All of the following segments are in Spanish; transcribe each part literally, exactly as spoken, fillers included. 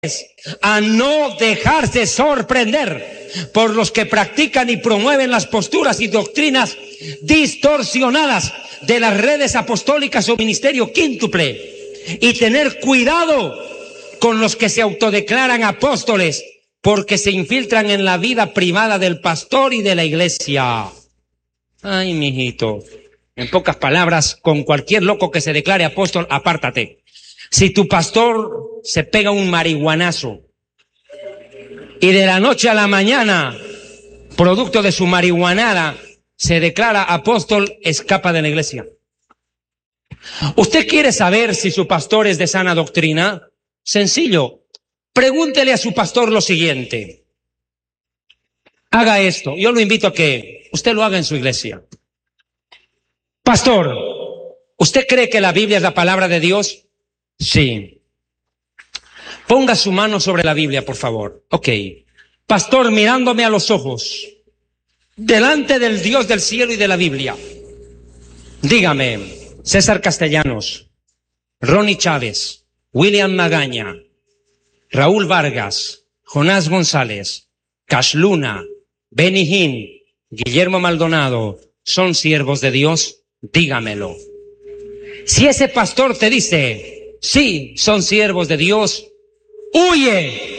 a no dejarse sorprender por los que practican y promueven las posturas y doctrinas distorsionadas de las redes apostólicas o ministerio quíntuple, y tener cuidado con los que se autodeclaran apóstoles porque se infiltran en la vida privada del pastor y de la iglesia. Ay, mijito, en pocas palabras, con cualquier loco que se declare apóstol, apártate. Si tu pastor se pega un marihuanazo y de la noche a la mañana, producto de su marihuanada, se declara apóstol, escapa de la iglesia. ¿Usted quiere saber si su pastor es de sana doctrina? Sencillo, pregúntele a su pastor lo siguiente. Haga esto, yo lo invito a que usted lo haga en su iglesia. Pastor, ¿usted cree que la Biblia es la palabra de Dios? Sí. Ponga su mano sobre la Biblia, por favor. Ok. Pastor, mirándome a los ojos, delante del Dios del cielo y de la Biblia, dígame, César Castellanos, Ronnie Chávez, William Magaña, Raúl Vargas, Jonás González, Cash Luna, Benny Hinn, Guillermo Maldonado, ¿son siervos de Dios? Dígamelo. Si ese pastor te dice, sí, son siervos de Dios, huye.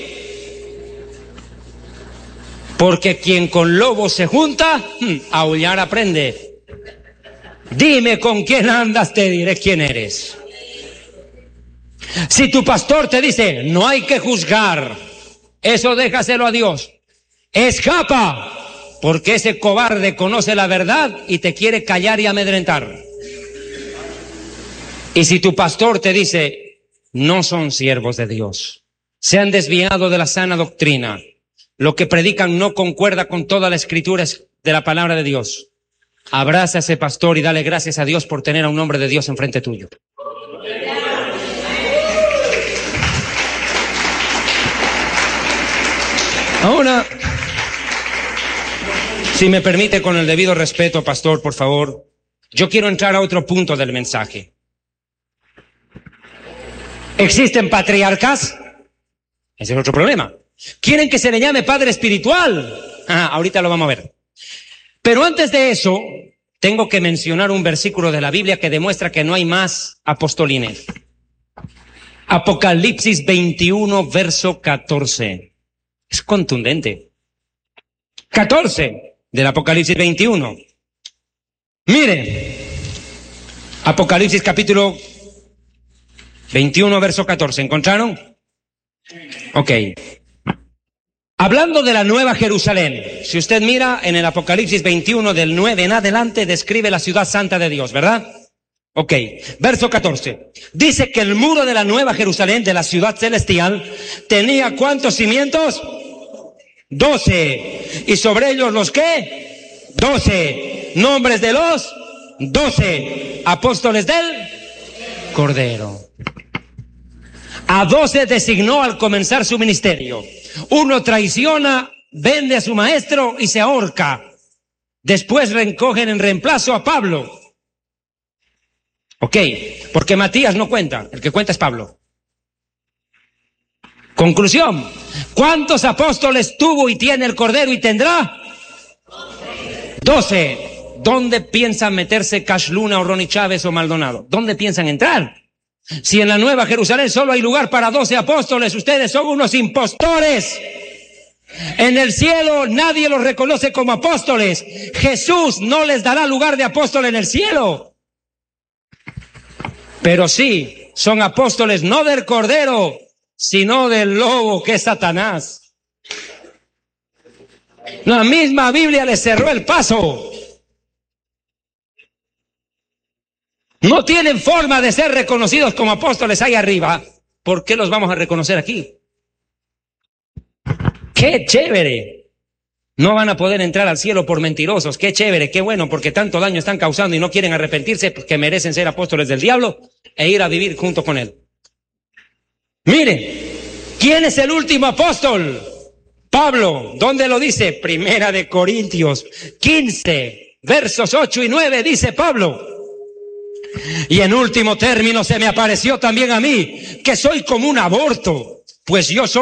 Porque quien con lobos se junta, a aullar aprende. Dime con quién andas, te diré quién eres. Si tu pastor te dice, no hay que juzgar, eso déjaselo a Dios. Escapa, porque ese cobarde conoce la verdad y te quiere callar y amedrentar. Y si tu pastor te dice, no son siervos de Dios, se han desviado de la sana doctrina, lo que predican no concuerda con toda la escritura de la palabra de Dios, abraza a ese pastor y dale gracias a Dios por tener a un hombre de Dios enfrente tuyo. Ahora, si me permite, con el debido respeto, pastor, por favor, yo quiero entrar a otro punto del mensaje. ¿Existen patriarcas? Ese es otro problema. ¿Quieren que se le llame padre espiritual? Ah, ahorita lo vamos a ver. Pero antes de eso, tengo que mencionar un versículo de la Biblia que demuestra que no hay más apostolines. Apocalipsis veintiuno, verso catorce. Es contundente. catorce del Apocalipsis veintiuno. Mire, Apocalipsis capítulo veintiuno, verso catorce. ¿Encontraron? Ok. Hablando de la Nueva Jerusalén, si usted mira en el Apocalipsis veintiuno del nueve en adelante, describe la ciudad santa de Dios, ¿verdad? Ok, verso catorce. Dice que el muro de la Nueva Jerusalén, de la ciudad celestial, tenía ¿cuántos cimientos? Doce. ¿Y sobre ellos los qué? Doce. Nombres de los doce apóstoles del Cordero. A doce designó al comenzar su ministerio. Uno traiciona, vende a su maestro y se ahorca. Después recogen en reemplazo a Pablo. Ok, porque Matías no cuenta, el que cuenta es Pablo. Conclusión, ¿cuántos apóstoles tuvo y tiene el Cordero y tendrá? Doce. ¿Dónde piensan meterse Cash Luna o Ronnie Chávez o Maldonado? ¿Dónde piensan entrar? Si en la Nueva Jerusalén solo hay lugar para doce apóstoles, ustedes son unos impostores. En el cielo nadie los reconoce como apóstoles. Jesús no les dará lugar de apóstol en el cielo. Pero sí, son apóstoles no del Cordero, sino del lobo que es Satanás. La misma Biblia les cerró el paso. No tienen forma de ser reconocidos como apóstoles ahí arriba. ¿Por qué los vamos a reconocer aquí? ¡Qué chévere! No van a poder entrar al cielo por mentirosos. ¡Qué chévere! ¡Qué bueno! Porque tanto daño están causando y no quieren arrepentirse, que merecen ser apóstoles del diablo e ir a vivir junto con él. Mire, ¿quién es el último apóstol? Pablo. ¿Dónde lo dice? Primera de Corintios quince, versos ocho y nueve, dice Pablo. Y en último término se me apareció también a mí, que soy como un aborto, Pues yo soy